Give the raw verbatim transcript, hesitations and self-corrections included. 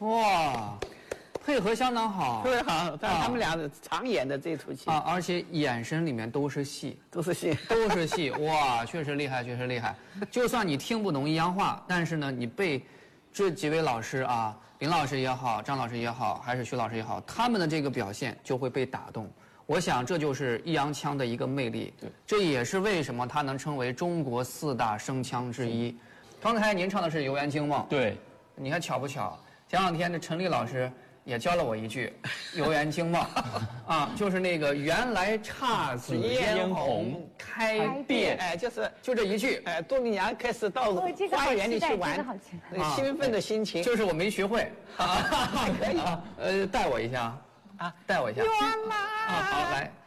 哇，配合相当好， 特别好。但他们俩常演的这出戏啊，而且眼神里面都是戏， 都是戏， 都是戏。哇，确实厉害，确实厉害。就算你听不懂阴阳话，但是呢，你被这几位老师啊，林老师也好，张老师也好，还是徐老师也好，他们的这个表现就会被打动。我想这就是易烊千的一个魅力， 对， 这也是为什么他能称为中国四大声腔之一。刚才您唱的是《游园惊梦》， 对， 你看巧不巧？前两天的陈丽老师也教了我一句《游园惊梦》，啊，就是那个原来姹紫嫣红开遍， 哎，就是就这一句， 哎，杜丽娘开始到花园里去玩，那个兴奋的心情， 就是我没学会，啊， 可以， 呃，带我一下啊，带我一下， 原来啊，好来。